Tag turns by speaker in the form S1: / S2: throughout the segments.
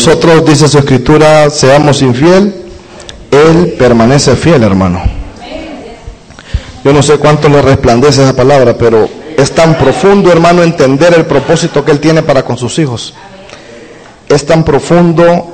S1: nosotros, dice su escritura, seamos infiel, Él permanece fiel, hermano. Yo no sé cuánto le resplandece esa palabra, pero es tan profundo, hermano, entender el propósito que Él tiene para con sus hijos. Es tan profundo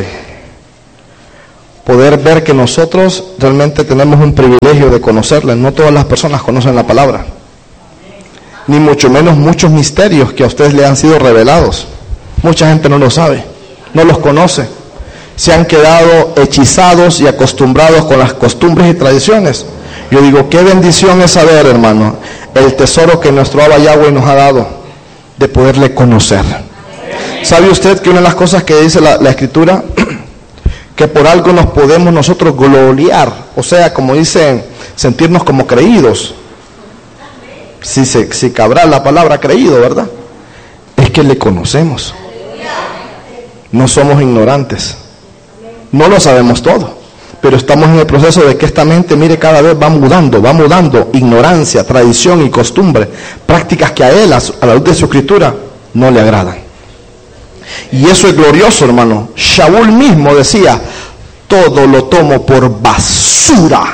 S1: poder ver que nosotros realmente tenemos un privilegio de conocerle. No todas las personas conocen la palabra, ni mucho menos muchos misterios que a ustedes le han sido revelados. Mucha gente no lo sabe, no los conoce. Se han quedado hechizados y acostumbrados con las costumbres y tradiciones. Yo digo, qué bendición es saber, hermano, el tesoro que nuestro Abba Yahweh nos ha dado de poderle conocer. ¿Sabe usted que una de las cosas que dice la Escritura, que por algo nos podemos nosotros gloriar, o sea, como dicen, sentirnos como creídos? Si cabrá la palabra creído, ¿verdad? Es que le conocemos. No somos ignorantes. No lo sabemos todo, pero estamos en el proceso de que esta mente, mire, cada vez va mudando, ignorancia, tradición y costumbre, prácticas que a él, a la luz de su escritura, no le agradan. Y eso es glorioso, hermano. Shaul mismo decía, todo lo tomo por basura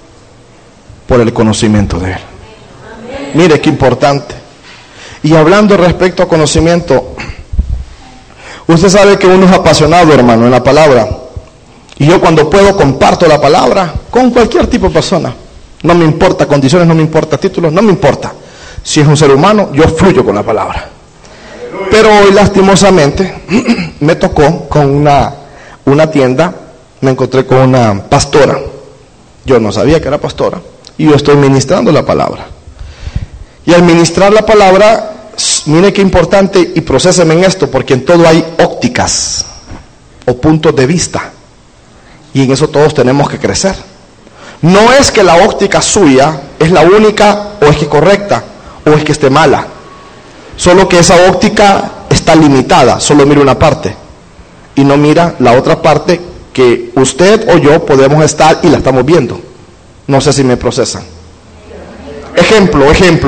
S1: por el conocimiento de él. Mire qué importante. Y hablando respecto a conocimiento, usted sabe que uno es apasionado, hermano, en la palabra. Y yo cuando puedo comparto la palabra con cualquier tipo de persona. No me importa condiciones, no me importa títulos, no me importa. Si es un ser humano, yo fluyo con la palabra. Pero hoy lastimosamente me tocó con una tienda, me encontré con una pastora. Yo no sabía que era pastora y yo estoy ministrando la palabra. Y al ministrar la palabra, mire qué importante, y procéseme en esto, porque en todo hay ópticas o puntos de vista. Y en eso todos tenemos que crecer. No es que la óptica suya es la única, o es que correcta, o es que esté mala. Solo que esa óptica está limitada, solo mira una parte. Y no mira la otra parte que usted o yo podemos estar y la estamos viendo. No sé si me procesan. Ejemplo.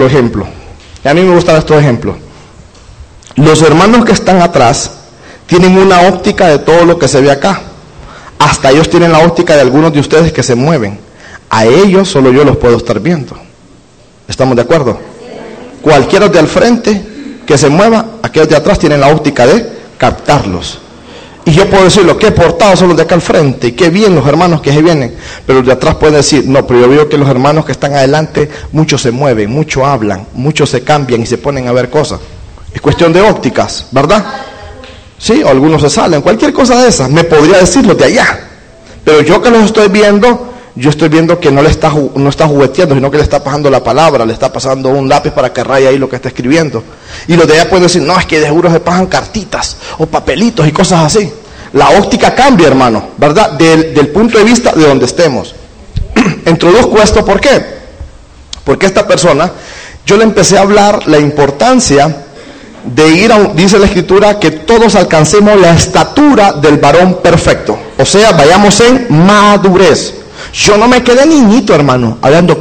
S1: A mí me gustan estos ejemplos. Los hermanos que están atrás tienen una óptica de todo lo que se ve acá. Hasta ellos tienen la óptica de algunos de ustedes que se mueven. A ellos solo yo los puedo estar viendo. ¿Estamos de acuerdo? Cualquiera de al frente que se mueva, aquellos de atrás tienen la óptica de captarlos. Y yo puedo decir, lo que he portado son los de acá al frente, y qué bien los hermanos que se vienen. Pero los de atrás pueden decir, no, pero yo veo que los hermanos que están adelante, muchos se mueven, muchos hablan, muchos se cambian y se ponen a ver cosas. Es cuestión de ópticas, ¿verdad? Sí, o algunos se salen, cualquier cosa de esas, me podría decir los de allá. Pero yo que los estoy viendo, yo estoy viendo que no está jugueteando, sino que le está pasando la palabra, le está pasando un lápiz para que raye ahí lo que está escribiendo. Y los de allá pueden decir, no, es que de seguro se pasan cartitas o papelitos y cosas así. La óptica cambia, hermano, ¿verdad? Del punto de vista de donde estemos. Introduzco esto, ¿por qué? Porque esta persona, yo le empecé a hablar la importancia de ir dice la escritura, que todos alcancemos la estatura del varón perfecto. O sea, vayamos en madurez. Yo no me quedé niñito, hermano, hablando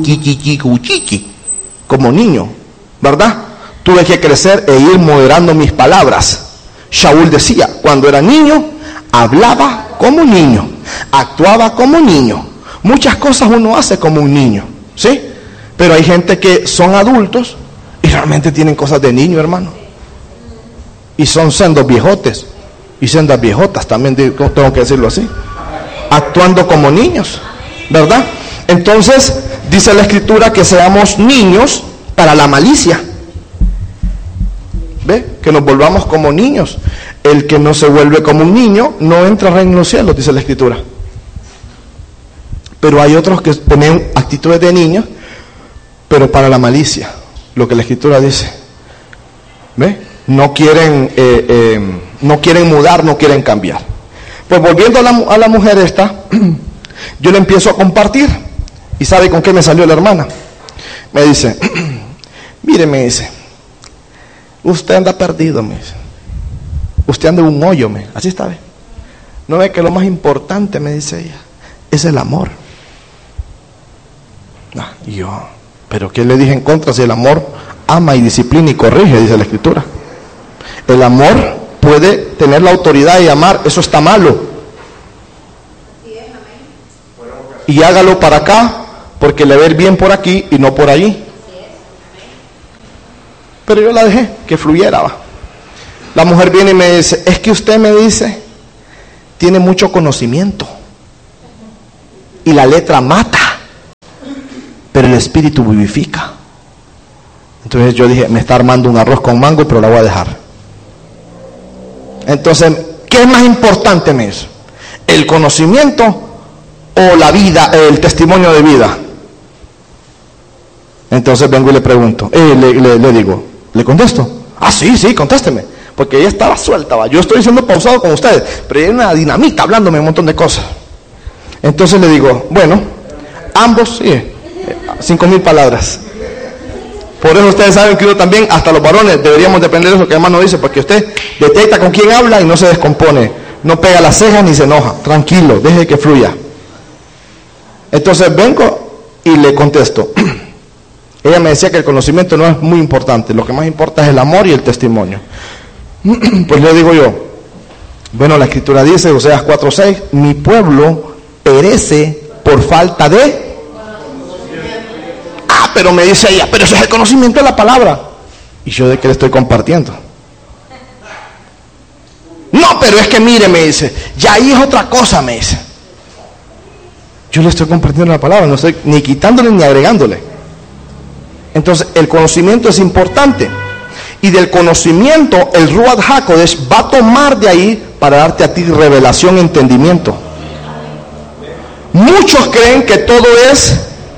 S1: como niño, ¿verdad? Tuve que crecer e ir moderando mis palabras. Shaul decía, cuando era niño, hablaba como un niño, actuaba como un niño. Muchas cosas uno hace como un niño, ¿sí? Pero hay gente que son adultos y realmente tienen cosas de niño, hermano. Y son sendos viejotes y sendas viejotas, también tengo que decirlo así. Actuando como niños, ¿verdad? Entonces, dice la escritura que seamos niños para la malicia. ¿Ve? Que nos volvamos como niños. El que no se vuelve como un niño no entra al reino de los cielos, dice la escritura. Pero hay otros que tienen actitudes de niños, pero para la malicia, lo que la escritura dice. ¿Ve? No quieren mudar, no quieren cambiar. Pues volviendo a la mujer esta, yo le empiezo a compartir. ¿Y sabe con qué me salió la hermana? Me dice, mire, me dice, usted anda perdido, me dice. Usted anda en un hoyo, así está, ¿ve? No ve que lo más importante, me dice ella, es el amor. Y yo, ¿pero qué le dije en contra si el amor ama y disciplina y corrige? Dice la escritura. El amor puede tener la autoridad de llamar, eso está malo. Y hágalo para acá, porque le va a ir bien por aquí y no por allí. Pero yo la dejé, que fluyera. ¿Va? La mujer viene y me dice, es que usted me dice, tiene mucho conocimiento. Y la letra mata, pero el espíritu vivifica. Entonces yo dije, me está armando un arroz con mango, pero la voy a dejar. Entonces, ¿qué es más importante, me dice? ¿El conocimiento o la vida, el testimonio de vida? Entonces vengo y le pregunto, le digo, ¿le contesto? Ah, sí, contésteme. Porque ella estaba suelta, ¿va? Yo estoy siendo pausado con ustedes, pero ella es una dinamita hablándome un montón de cosas. Entonces le digo, bueno, ambos, 5,000 palabras. Por eso ustedes saben que uno también, hasta los varones, deberíamos depender de eso que el hermano dice, porque usted detecta con quién habla y no se descompone, no pega las cejas ni se enoja, tranquilo, deje que fluya. Entonces vengo y le contesto. Ella me decía que el conocimiento no es muy importante, lo que más importa es el amor y el testimonio. Pues le digo yo, bueno, la escritura dice, Oseas 4:6, mi pueblo perece por falta de... Ah, pero me dice ella, pero eso es el conocimiento de la palabra. ¿Y yo de qué le estoy compartiendo? No, pero es que mire, me dice, ya ahí es otra cosa, me dice. Yo le estoy compartiendo la palabra, no estoy ni quitándole ni agregándole. Entonces, el conocimiento es importante. Y del conocimiento, el Ruach HaKodesh va a tomar de ahí para darte a ti revelación, entendimiento. Muchos creen que todo es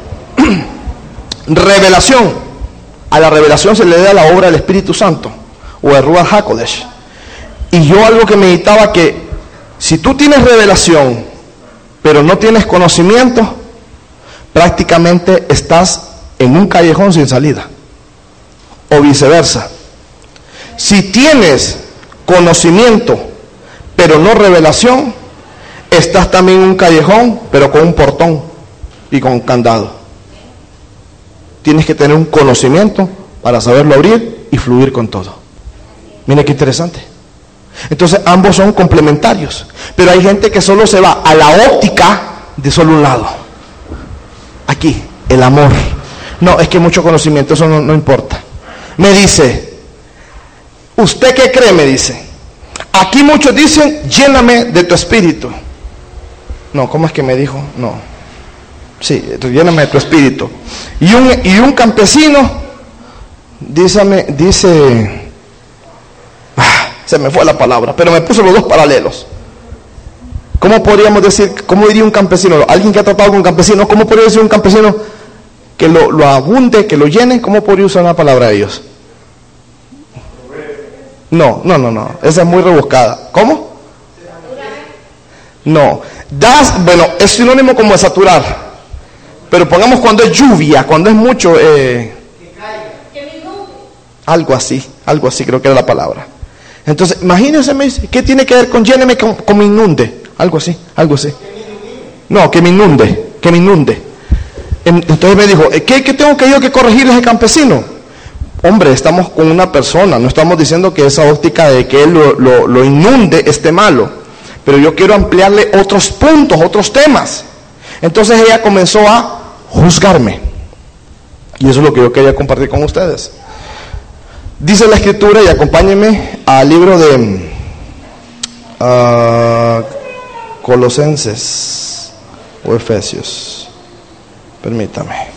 S1: revelación. A la revelación se le da la obra del Espíritu Santo o el Ruach HaKodesh. Y yo algo que meditaba, que si tú tienes revelación pero no tienes conocimiento, prácticamente estás en un callejón sin salida, o viceversa. Si tienes conocimiento pero no revelación, estás también en un callejón pero con un portón y con un candado. Tienes que tener un conocimiento para saberlo abrir y fluir con todo. Mira qué interesante. Entonces ambos son complementarios, pero hay gente que solo se va a la óptica de solo un lado. Aquí, el amor. No, es que mucho conocimiento, eso no importa. Me dice, ¿usted qué cree? Me dice, aquí muchos dicen, lléname de tu espíritu. No, ¿cómo es que me dijo? No. Sí, lléname de tu espíritu. Y un campesino, dice, se me fue la palabra, pero me puso los dos paralelos. ¿Cómo podríamos decir, cómo diría un campesino? Alguien que ha tratado con un campesino, ¿cómo podría decir un campesino que lo abunde, que lo llene? ¿Cómo podría usar una palabra de ellos? No, esa es muy rebuscada. ¿Cómo? No, bueno, es sinónimo como de saturar, pero pongamos cuando es lluvia, cuando es mucho, algo así creo que era la palabra. Entonces, imagínense, me dice, ¿qué tiene que ver con lléneme con me inunde? Algo así. No, que me inunde. Entonces me dijo, ¿qué tengo que yo que corregirle a ese campesino? Hombre, estamos con una persona, no estamos diciendo que esa óptica de que él lo inunde esté malo, pero yo quiero ampliarle otros puntos, otros temas. Entonces ella comenzó a juzgarme, y eso es lo que yo quería compartir con ustedes. Dice la escritura, y acompáñenme al libro de Colosenses o Efesios. Permítame.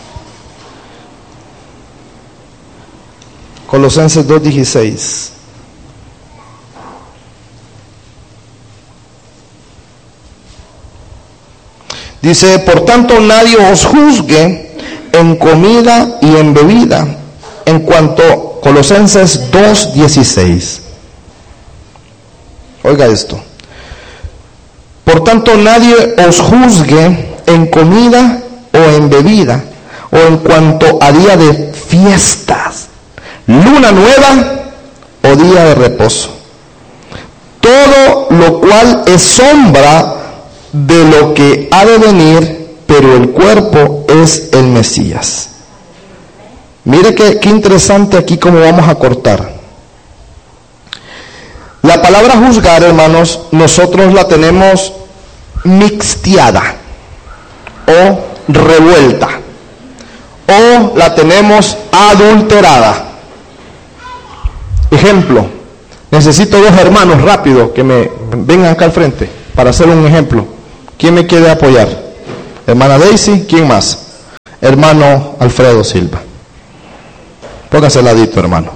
S1: Colosenses 2:16. Dice, por tanto nadie os juzgue en comida y en bebida, en cuanto, Colosenses 2:16. Oiga esto. Por tanto nadie os juzgue en comida o en bebida, o en cuanto a día de fiestas, luna nueva o día de reposo. Todo lo cual es sombra de lo que ha de venir, pero el cuerpo es el Mesías. Mire qué interesante aquí cómo vamos a cortar. La palabra juzgar, hermanos, nosotros la tenemos mixteada o revuelta, o la tenemos adulterada. Ejemplo, necesito dos hermanos rápido que me vengan acá al frente para hacer un ejemplo. ¿Quién me quiere apoyar? Hermana Daisy, ¿quién más? Hermano Alfredo Silva. Póngase al ladito, hermano.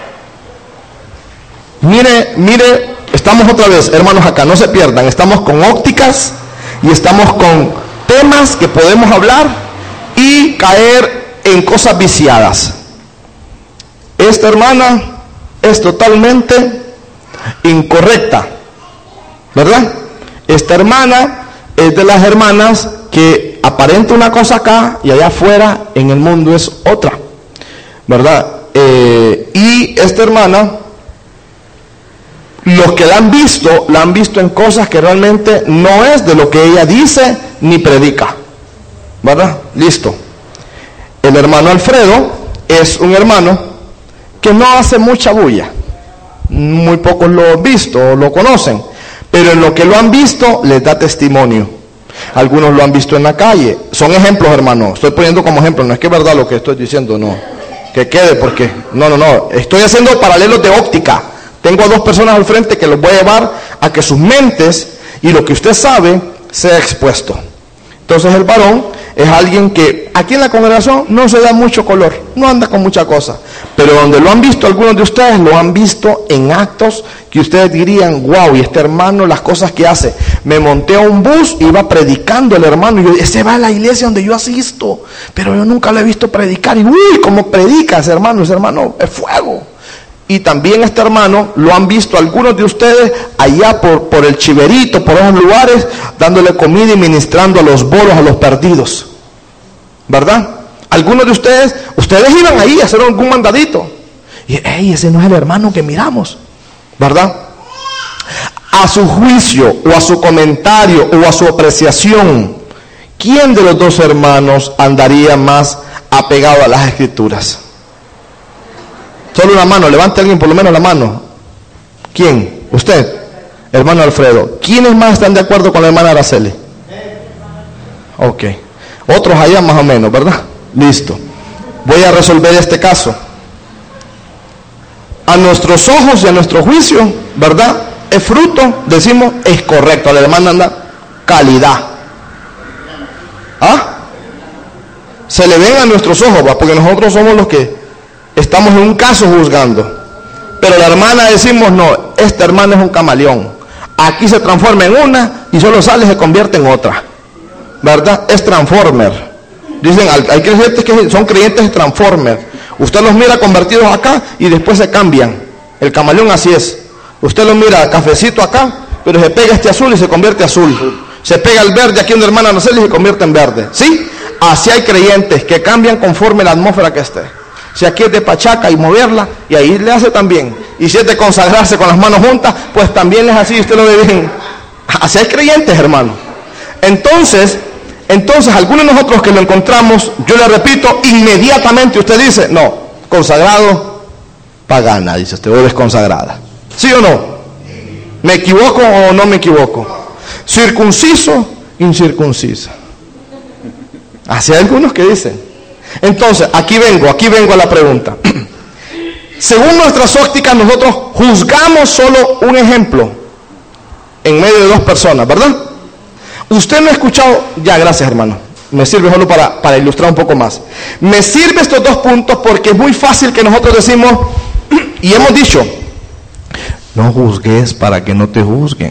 S1: Mire, estamos otra vez, hermanos, acá, no se pierdan, estamos con ópticas y estamos con temas que podemos hablar y caer en cosas viciadas. Esta hermana es totalmente incorrecta, ¿verdad? Esta hermana es de las hermanas que aparenta una cosa acá y allá afuera en el mundo es otra, ¿verdad? Y esta hermana, los que la han visto en cosas que realmente no es de lo que ella dice ni predica, ¿verdad? Listo. El hermano Alfredo es un hermano que no hace mucha bulla. Muy pocos lo han visto o lo conocen, pero en lo que lo han visto les da testimonio. Algunos lo han visto en la calle. Son ejemplos, hermano. Estoy poniendo como ejemplo, no es que es verdad lo que estoy diciendo, no. Que quede, porque no. Estoy haciendo paralelos de óptica. Tengo a dos personas al frente que los voy a llevar a que sus mentes y lo que usted sabe sea expuesto. Entonces el varón es alguien que aquí en la congregación no se da mucho color, no anda con mucha cosa, pero donde lo han visto algunos de ustedes, lo han visto en actos que ustedes dirían, wow, y este hermano las cosas que hace. Me monté a un bus, iba predicando el hermano, y yo, ese va a la iglesia donde yo asisto, pero yo nunca lo he visto predicar, y uy, cómo predica ese hermano es fuego. Y también este hermano lo han visto algunos de ustedes allá por el Chiverito, por esos lugares, dándole comida y ministrando a los bolos, a los perdidos, ¿verdad? Algunos de ustedes iban ahí a hacer algún mandadito y ese no es el hermano que miramos, ¿verdad? A su juicio o a su comentario o a su apreciación, ¿quién de los dos hermanos andaría más apegado a las escrituras? Solo una mano, levante a alguien por lo menos la mano. ¿Quién? Usted, hermano Alfredo. ¿Quiénes más están de acuerdo con la hermana Araceli? Ok. Otros allá más o menos, ¿verdad? Listo. Voy a resolver este caso. A nuestros ojos y a nuestro juicio, ¿verdad? Es fruto, decimos, es correcto. La hermana anda calidad. ¿Ah? Se le ven a nuestros ojos, ¿va? Porque nosotros somos los que estamos en un caso juzgando, pero la hermana decimos no, esta hermana es un camaleón, aquí se transforma en una y solo sale y se convierte en otra, ¿verdad? Es transformer. Dicen, hay creyentes que son creyentes de transformer. Usted los mira convertidos acá y después se cambian. El camaleón así es. Usted los mira cafecito acá, pero se pega este azul y se convierte azul. Se pega el verde aquí en la hermana Araceli y se convierte en verde. ¿Sí? Así hay creyentes que cambian conforme la atmósfera que esté. Si aquí es de pachaca y moverla, y ahí le hace también. Y si es de consagrarse con las manos juntas, pues también es así, usted lo ve bien. Así hay creyentes, hermano. Entonces, algunos de nosotros que lo encontramos, yo le repito, inmediatamente usted dice, no, consagrado, pagana, dice usted, o desconsagrada. ¿Sí o no? ¿Me equivoco o no me equivoco? Circunciso, incircuncisa. Así hay algunos que dicen. Entonces, aquí vengo a la pregunta. Según nuestras ópticas, nosotros juzgamos solo un ejemplo en medio de dos personas, ¿verdad? Usted no ha escuchado, ya, gracias hermano, me sirve solo para ilustrar un poco más. Me sirve estos dos puntos porque es muy fácil que nosotros decimos, y hemos dicho, no juzgues para que no te juzguen.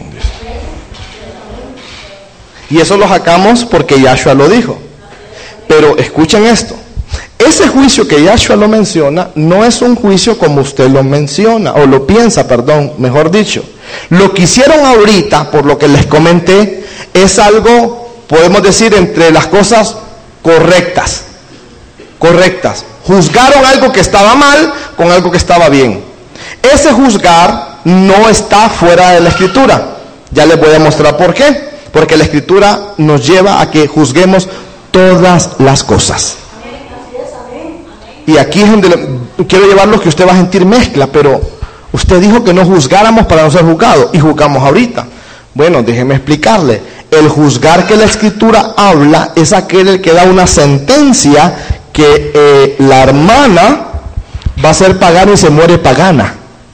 S1: Y eso lo sacamos porque Yahshua lo dijo. Pero escuchen esto. Ese juicio que Yahshua lo menciona no es un juicio como usted lo menciona, o lo piensa, perdón, mejor dicho. Lo que hicieron ahorita, por lo que les comenté, es algo, podemos decir, entre las cosas correctas. Juzgaron algo que estaba mal con algo que estaba bien. Ese juzgar no está fuera de la Escritura. Ya les voy a mostrar por qué. Porque la Escritura nos lleva a que juzguemos todas las cosas. Y aquí es donde quiero llevarlo, que usted va a sentir mezcla, pero Usted dijo que no juzgáramos para no ser juzgados, y juzgamos ahorita. Bueno, déjeme explicarle. El juzgar que la Escritura habla es aquel el que da una sentencia que la hermana va a ser pagana y se muere pagana.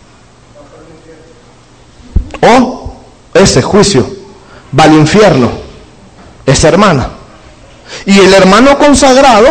S1: O ese juicio va al infierno, esa hermana. Y el hermano consagrado